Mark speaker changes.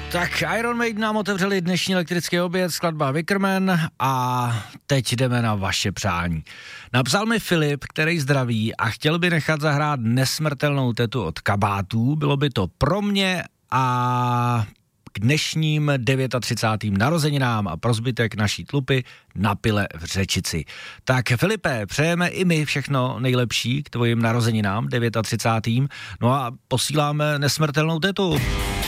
Speaker 1: Tak Iron Maiden nám otevřeli dnešní elektrický oběd, skladba Wickerman a teď jdeme na vaše přání. Napsal mi Filip, který zdraví a chtěl by nechat zahrát Nesmrtelnou tetu od Kabátů. Bylo by to pro mě a k dnešním 39. narozeninám a pro zbytek naší tlupy na pile v Řečici. Tak Filipe, přejeme i my všechno nejlepší k tvojim narozeninám 39. No a posíláme Nesmrtelnou tetu.